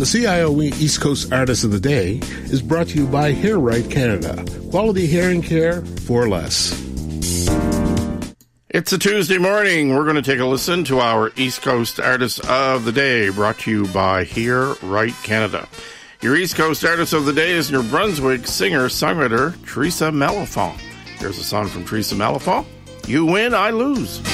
The CIOE East Coast Artist of the Day is brought to you by Hair Right Canada. Quality hearing care for less. It's a Tuesday morning. We're going to take a listen to our East Coast Artist of the Day, brought to you by Hair Right Canada. Your East Coast Artist of the Day is New Brunswick singer-songwriter Teresa Malafont. Here's a song from Teresa Malafont. You win, I lose.